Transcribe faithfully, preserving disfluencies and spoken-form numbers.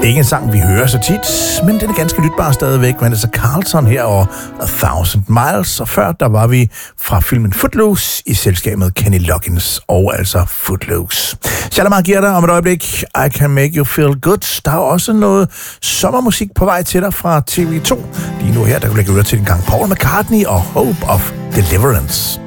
Ikke en sang, vi hører så tit, men den er ganske lytbar stadigvæk. Vanessa Carlton her og A Thousand Miles, og før der var vi fra filmen Footloose i selskab med Kenny Loggins og altså Footloose. Shalamar giver dig om et øjeblik I Can Make You Feel Good. Der er også noget sommermusik på vej til dig fra T V to. Lige nu her, der kan du lægge øre til en gang Paul McCartney og Hope of Deliverance.